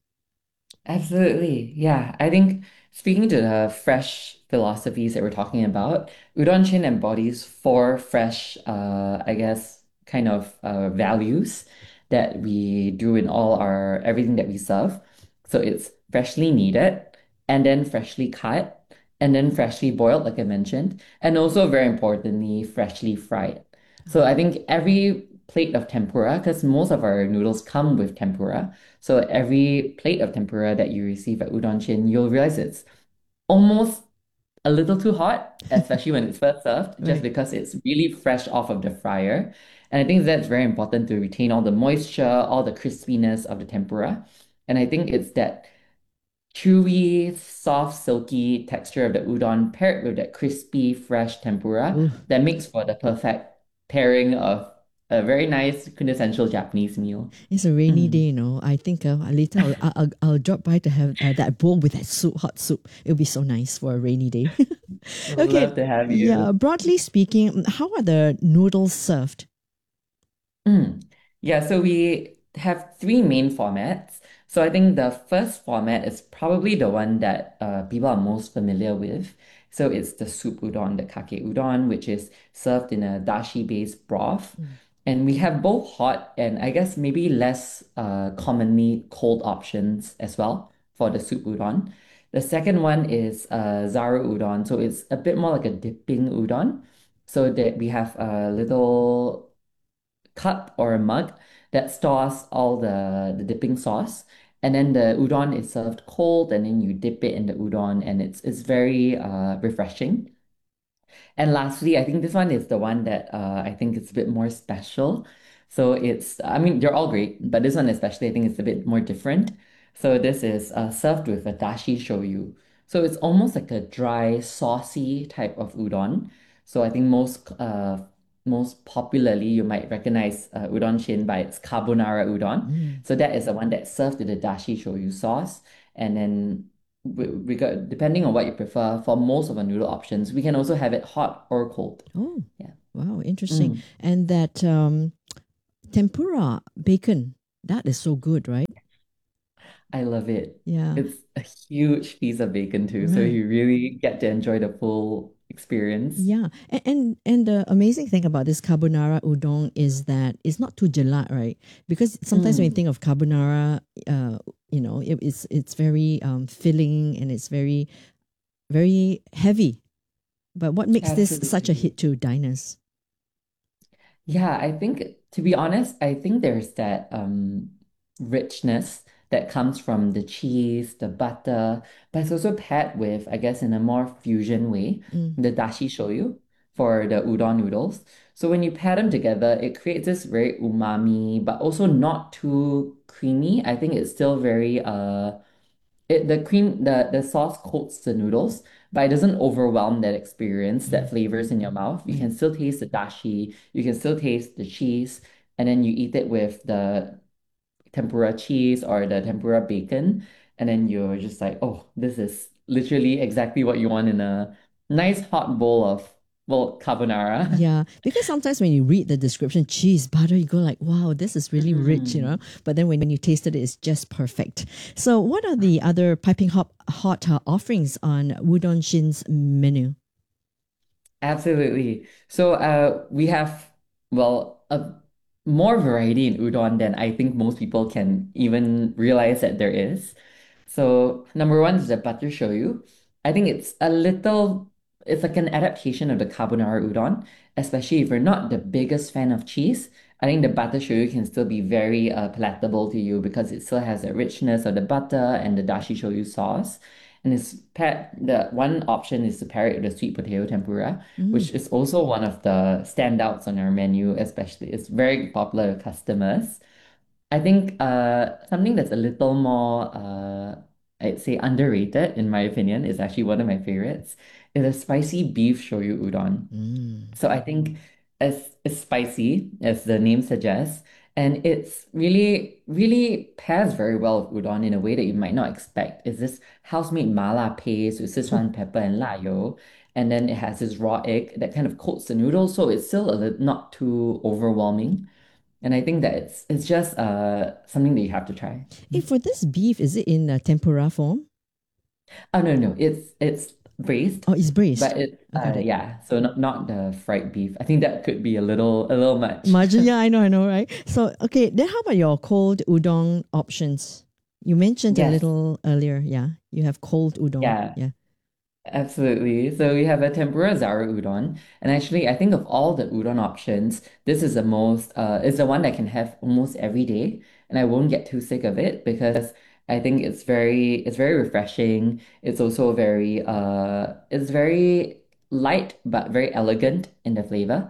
Absolutely. Yeah. I think speaking to the fresh philosophies that we're talking about, Udon Chin embodies four fresh, uh, I guess, kind of uh, values that we do in all our everything that we serve. So it's freshly kneaded and then freshly cut and then freshly boiled, like I mentioned, and also very importantly, freshly fried. So I think every plate of tempura, because most of our noodles come with tempura. So every plate of tempura that you receive at Udon Chin, you'll realize it's almost a little too hot, especially when it's first served, just Right. because it's really fresh off of the fryer. And I think that's very important to retain all the moisture, all the crispiness of the tempura. And I think it's that chewy, soft, silky texture of the udon paired with that crispy, fresh tempura Ooh. that makes for the perfect pairing of a very nice quintessential Japanese meal. It's a rainy Mm. day, you know. I think uh, later I'll, I'll, I'll I'll drop by to have uh, that bowl with that soup, hot soup. It'll be so nice for a rainy day. Would Okay. love to have you. Yeah, broadly speaking, how are the noodles served? Mm. Yeah, so we have three main formats. So I think the first format is probably the one that uh, people are most familiar with. So it's the soup udon, the kake udon, which is served in a dashi-based broth. And we have both hot and I guess maybe less uh, commonly cold options as well for the soup udon. The second one is uh, zaru udon. So it's a bit more like a dipping udon. So that we have a little cup or a mug that stores all the, the dipping sauce. And then the udon is served cold, and then you dip it in the udon, and it's it's very uh, refreshing. And lastly, I think this one is the one that uh, I think it's a bit more special. So it's, I mean, they're all great, but this one especially, I think it's a bit more different. So this is uh, served with a dashi shoyu. So it's almost like a dry, saucy type of udon. So I think most uh, most popularly, you might recognize uh, udon shin by its carbonara udon. Mm. So that is the one that's served with the dashi shoyu sauce. And then we, we got, depending on what you prefer, for most of our noodle options, we can also have it hot or cold. Oh, yeah. Wow, interesting. Mm. And that um, tempura bacon, that is so good, right? I love it. Yeah. It's a huge piece of bacon too, so Right. you really get to enjoy the full experience. Yeah, and, and and the amazing thing about this carbonara udon is that it's not too gelat, right? Because sometimes when you Mm. think of carbonara, uh, you know, it, it's it's very um, filling and it's very very heavy. But what makes this such a Absolutely. hit to diners? Yeah, I think to be honest, I think there's that um richness that comes from the cheese, the butter, but it's also paired with, I guess, in a more fusion way, Mm. the dashi shoyu for the udon noodles. So when you pair them together, it creates this very umami, but also not too creamy. I think it's still very uh it the cream the the sauce coats the noodles, but it doesn't overwhelm that experience, that flavors in your mouth. You can Right. still taste the dashi, you can still taste the cheese, and then you eat it with the tempura cheese or the tempura bacon, and then you're just like, oh, this is literally exactly what you want in a nice hot bowl of, well, carbonara. Yeah, because sometimes when you read the description, cheese, butter, you go like, wow, this is really rich, you know. Mm. But then when, when you tasted it, it's just perfect. So, what are the other piping hot, hot uh, offerings on Udon Shin's menu? Absolutely. So uh, we have, well, a more variety in udon than I think most people can even realize that there is. So number one is the butter shoyu. I think it's a little, it's like an adaptation of the carbonara udon, especially if you're not the biggest fan of cheese. I think the butter shoyu can still be very uh, palatable to you because it still has the richness of the butter and the dashi shoyu sauce. And it's paired, the one option is to pair it with the sweet potato tempura, Mm. which is also one of the standouts on our menu, especially. It's very popular with customers. I think uh, something that's a little more, uh, I'd say, underrated, in my opinion, is actually one of my favorites, is a spicy beef shoyu udon. Mm. So I think as it's spicy, as the name suggests, and it's really, really pairs very well with udon in a way that you might not expect. It's this house-made mala paste with Sichuan pepper and辣油, and then it has this raw egg that kind of coats the noodles, so it's still a lit- not too overwhelming. And I think that it's it's just uh something that you have to try. Hey, for this beef, is it in uh, tempura form? Oh no, no, it's it's braised, Oh, it's braised. but it I got uh it. yeah, so not not the fried beef. I think that could be a little a little much. Margin, yeah, I know, I know, right? So, okay, then how about your cold udon options? You mentioned a Yes, little earlier, yeah. You have cold udon, yeah, yeah. absolutely. So we have a tempura zaru udon, and actually, I think of all the udon options, this is the most uh is the one that I can have almost every day, and I won't get too sick of it because I think it's very it's very refreshing. It's also very uh it's very light but very elegant in the flavor.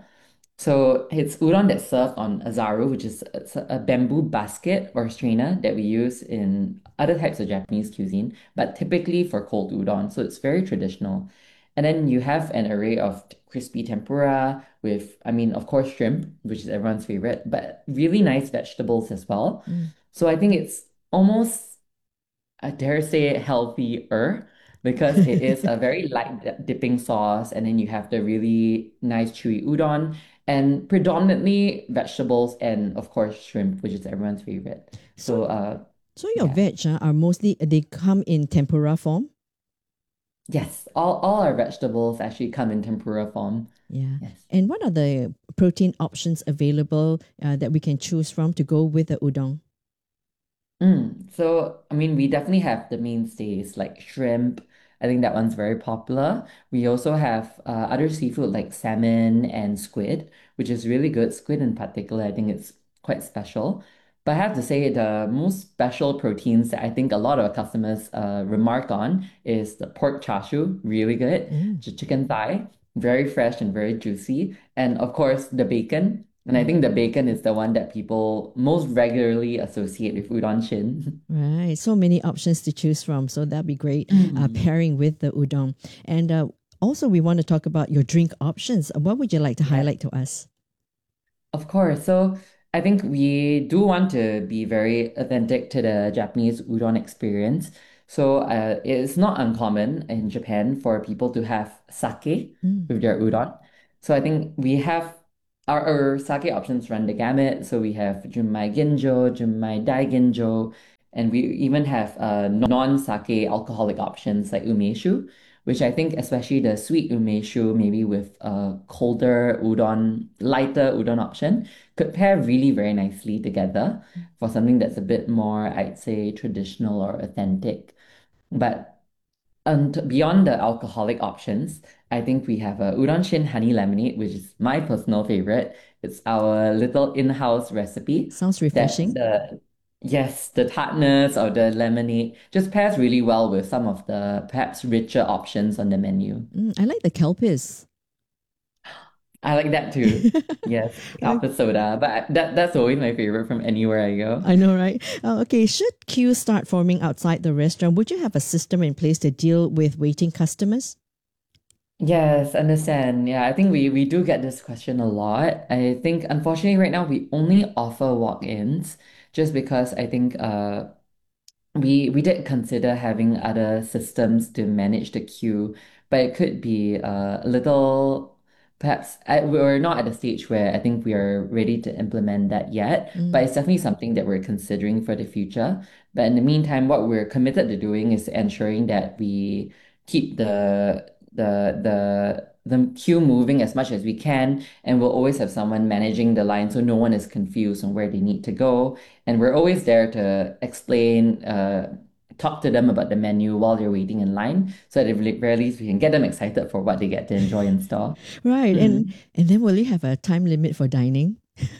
So it's udon that's served on a zaru, which is it's a a bamboo basket or strainer that we use in other types of Japanese cuisine, but typically for cold udon. So it's very traditional. And then you have an array of t- crispy tempura with, I mean, of course, shrimp, which is everyone's favorite, but really nice vegetables as well. Mm. So I think it's almost, I dare say, healthier because it is a very light di- dipping sauce, and then you have the really nice chewy udon and predominantly vegetables and of course shrimp, which is everyone's favorite. So, So uh so your yeah. veg uh, are mostly, they come in tempura form? Yes, all, all our vegetables actually come in tempura form. Yeah. Yes. And what are the protein options available uh, that we can choose from to go with the udon? Mm. So, I mean, we definitely have the mainstays like shrimp. I think that one's very popular. We also have uh, other seafood like salmon and squid, which is really good. Squid in particular, I think it's quite special. But I have to say the most special proteins that I think a lot of our customers uh, remark on is the pork char siu, really good, Mm. the chicken thigh, very fresh and very juicy, and of course the bacon. And I think the bacon is the one that people most regularly associate with udon shin. Right. So many options to choose from. So that'd be great uh, pairing with the udon. And uh, also, we want to talk about your drink options. What would you like to highlight to us? Of course. So I think we do want to be very authentic to the Japanese udon experience. So uh, it's not uncommon in Japan for people to have sake Mm. with their udon. So I think we have our, our sake options run the gamut. So we have Junmai Ginjo, Junmai Daiginjo, and we even have uh, non-sake alcoholic options like umeshu, which I think especially the sweet umeshu, maybe with a colder udon, lighter udon option, could pair really very nicely together for something that's a bit more, I'd say, traditional or authentic. But and beyond the alcoholic options, I think we have a udon shin honey lemonade, which is my personal favorite. It's our little in-house recipe. Sounds refreshing. The, yes, the tartness of the lemonade just pairs really well with some of the perhaps richer options on the menu. Mm, I like the kelpis. I like that too. Yes, apple soda, but that that's always my favorite from anywhere I go. I know, right? Uh, okay, should queues start forming outside the restaurant, would you have a system in place to deal with waiting customers? Yes, understand. Yeah, I think we we do get this question a lot. I think unfortunately right now we only offer walk-ins just because I think uh we we did consider having other systems to manage the queue, but it could be uh, a little perhaps I, we're not at a stage where I think we are ready to implement that yet, Mm. but it's definitely something that we're considering for the future. But in the meantime, what we're committed to doing is ensuring that we keep the the the the queue moving as much as we can, and we'll always have someone managing the line so no one is confused on where they need to go. And we're always there to explain, uh, talk to them about the menu while they're waiting in line, so that at the very least we can get them excited for what they get to enjoy in store. Right. And Mm. and then will you have a time limit for dining?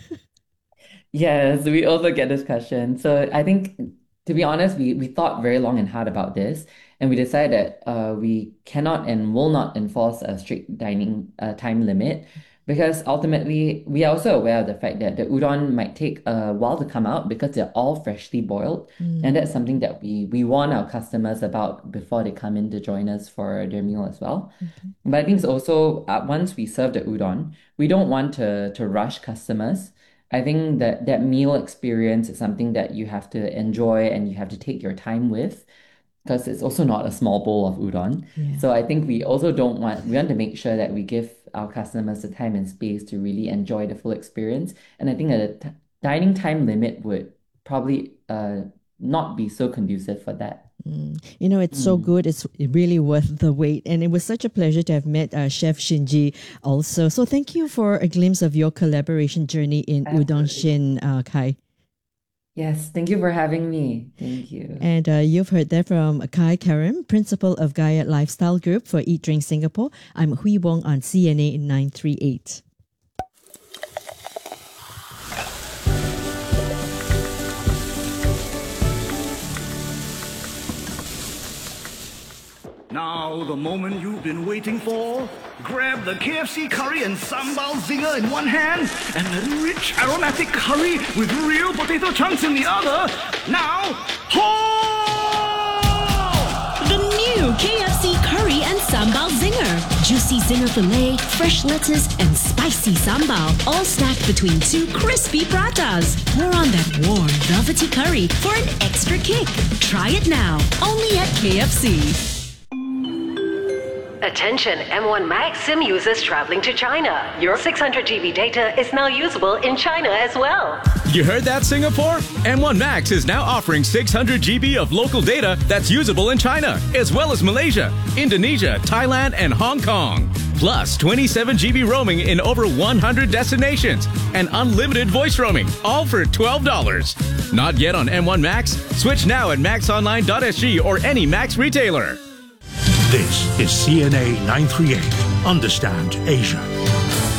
Yes, we also get this question. So I think, to be honest, we, we thought very long and hard about this, and we decided that uh, we cannot and will not enforce a strict dining uh, time limit because ultimately we are also aware of the fact that the udon might take a while to come out because they're all freshly boiled, Mm. and that's something that we we warn our customers about before they come in to join us for their meal as well. But I think it's also uh, once we serve the udon, we don't want to to rush customers. I think that that meal experience is something that you have to enjoy and you have to take your time with because it's also not a small bowl of udon. Yeah. So I think we also don't want, we want to make sure that we give our customers the time and space to really enjoy the full experience. And I think a t- dining time limit would probably uh, not be so conducive for that. Mm. You know, it's so good. It's really worth the wait. And it was such a pleasure to have met uh, Chef Shinji also. So thank you for a glimpse of your collaboration journey in Udon Shin, uh, Kai. Yes, thank you for having me. Thank you. And uh, you've heard that from Kai Karim, principal of Gaia Lifestyle Group for Eat Drink Singapore. I'm Hui Wong on C N A nine three eight. Now, the moment you've been waiting for. Grab the K F C curry and sambal zinger in one hand and the rich aromatic curry with real potato chunks in the other. Now, hold! The new K F C curry and sambal zinger. Juicy zinger filet, fresh lettuce, and spicy sambal, all stacked between two crispy pratas. Pour on that warm, velvety curry for an extra kick. Try it now, only at K F C. Attention M one Max SIM users traveling to China. Your six hundred G B data is now usable in China as well. You heard that, Singapore? M one Max is now offering six hundred G B of local data that's usable in China, as well as Malaysia, Indonesia, Thailand, and Hong Kong. Plus twenty-seven G B roaming in over one hundred destinations and unlimited voice roaming, all for twelve dollars. Not yet on M one Max? Switch now at max online dot s g or any Max retailer. This is C N A nine three eight. Understand Asia.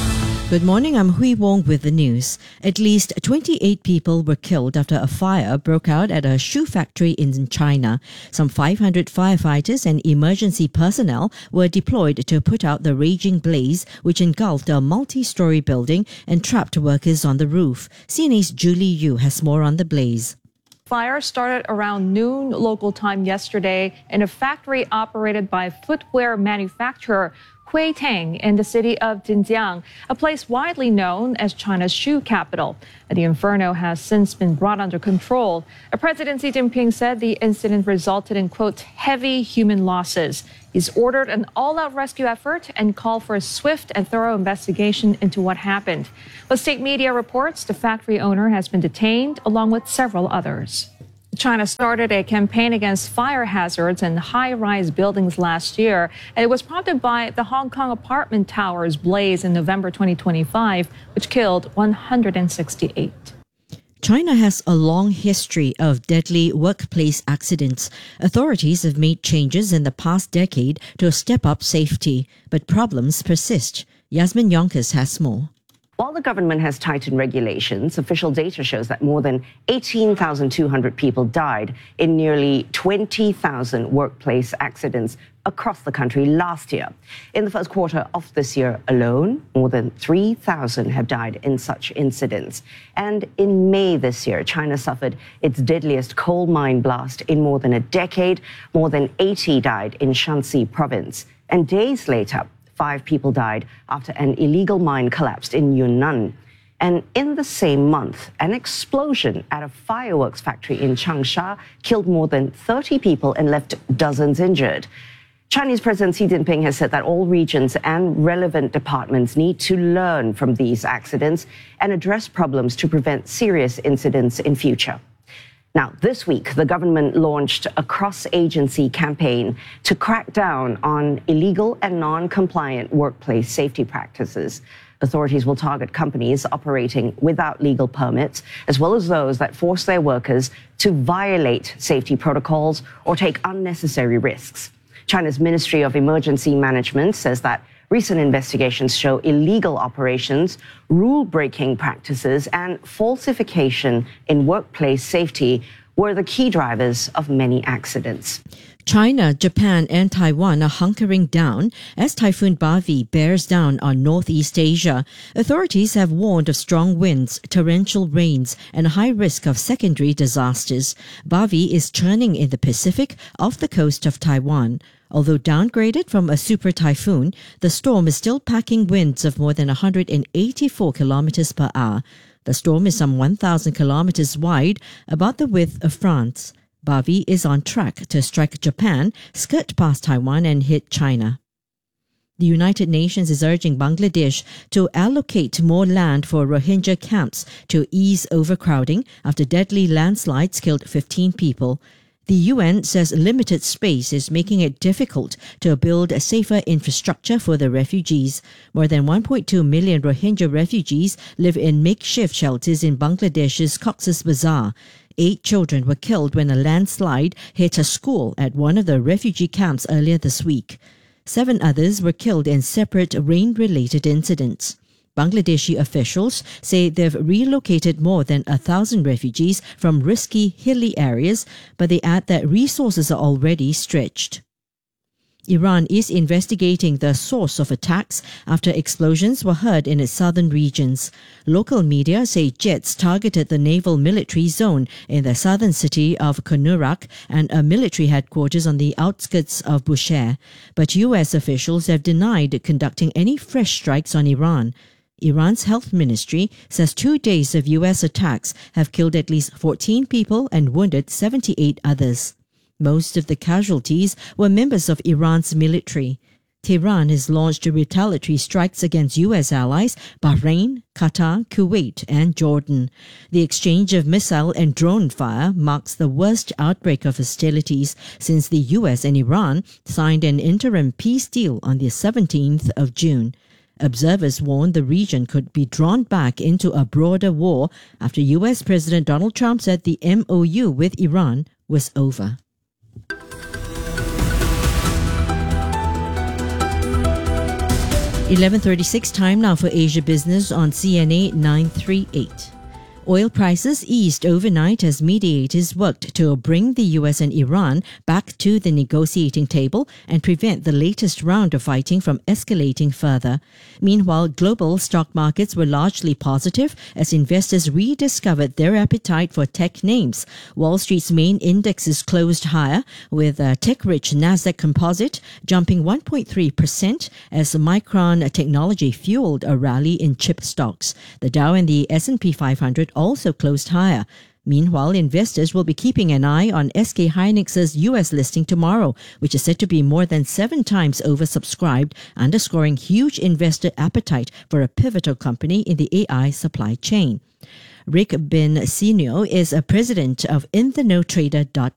Good morning, I'm Hui Wong with the news. At least twenty-eight people were killed after a fire broke out at a shoe factory in China. Some five hundred firefighters and emergency personnel were deployed to put out the raging blaze, which engulfed a multi-story building and trapped workers on the roof. C N A's Julie Yu has more on the blaze. Fire started around noon local time yesterday in a factory operated by footwear manufacturer Hui Tang in the city of Jinjiang, a place widely known as China's shoe capital. The inferno has since been brought under control. President Xi Jinping said the incident resulted in, quote, heavy human losses. He's ordered an all-out rescue effort and called for a swift and thorough investigation into what happened. But state media reports the factory owner has been detained along with several others. China started a campaign against fire hazards in high-rise buildings last year, and it was prompted by the Hong Kong apartment towers blaze in November twenty twenty-five, which killed one hundred sixty-eight. China has a long history of deadly workplace accidents. Authorities have made changes in the past decade to step up safety, but problems persist. Yasmin Yonkers has more. While the government has tightened regulations, official data shows that more than eighteen thousand two hundred people died in nearly twenty thousand workplace accidents across the country last year. In the first quarter of this year alone, more than three thousand have died in such incidents. And in May this year, China suffered its deadliest coal mine blast in more than a decade. More than eighty died in Shanxi province. And days later, Five people died after an illegal mine collapsed in Yunnan. And in the same month, an explosion at a fireworks factory in Changsha killed more than thirty people and left dozens injured. Chinese President Xi Jinping has said that all regions and relevant departments need to learn from these accidents and address problems to prevent serious incidents in future. Now, this week, the government launched a cross-agency campaign to crack down on illegal and non-compliant workplace safety practices. Authorities will target companies operating without legal permits, as well as those that force their workers to violate safety protocols or take unnecessary risks. China's Ministry of Emergency Management says that recent investigations show illegal operations, rule-breaking practices, and falsification in workplace safety were the key drivers of many accidents. China, Japan, and Taiwan are hunkering down as Typhoon Bavi bears down on Northeast Asia. Authorities have warned of strong winds, torrential rains, and high risk of secondary disasters. Bavi is churning in the Pacific off the coast of Taiwan. Although downgraded from a super typhoon, the storm is still packing winds of more than one hundred eighty-four kilometers per hour. The storm is some one thousand kilometers wide, about the width of France. Bavi is on track to strike Japan, skirt past Taiwan, and hit China. The United Nations is urging Bangladesh to allocate more land for Rohingya camps to ease overcrowding after deadly landslides killed fifteen people. The U N says limited space is making it difficult to build a safer infrastructure for the refugees. More than one point two million Rohingya refugees live in makeshift shelters in Bangladesh's Cox's Bazar. Eight children were killed when a landslide hit a school at one of the refugee camps earlier this week. Seven others were killed in separate rain-related incidents. Bangladeshi officials say they've relocated more than a thousand refugees from risky, hilly areas, but they add that resources are already stretched. Iran is investigating the source of attacks after explosions were heard in its southern regions. Local media say jets targeted the naval military zone in the southern city of Konurak and a military headquarters on the outskirts of Bushehr. But U S officials have denied conducting any fresh strikes on Iran. Iran's health ministry says two days of U S attacks have killed at least fourteen people and wounded seventy-eight others. Most of the casualties were members of Iran's military. Tehran has launched retaliatory strikes against U S allies Bahrain, Qatar, Kuwait, and Jordan. The exchange of missile and drone fire marks the worst outbreak of hostilities since the U S and Iran signed an interim peace deal on the seventeenth of June. Observers warn the region could be drawn back into a broader war after U S President Donald Trump said the M O U with Iran was over. eleven thirty-six time now for Asia Business on C N A nine thirty-eight. Oil prices eased overnight as mediators worked to bring the U S and Iran back to the negotiating table and prevent the latest round of fighting from escalating further. Meanwhile, global stock markets were largely positive as investors rediscovered their appetite for tech names. Wall Street's main indexes closed higher, with a tech-rich Nasdaq Composite jumping one point three percent as Micron Technology fueled a rally in chip stocks. The Dow and the S and P five hundred also closed higher. Meanwhile, investors will be keeping an eye on S K Hynix's U S listing tomorrow, which is said to be more than seven times oversubscribed, underscoring huge investor appetite for a pivotal company in the A I supply chain. Rick Bensinio is a president of in the know trader dot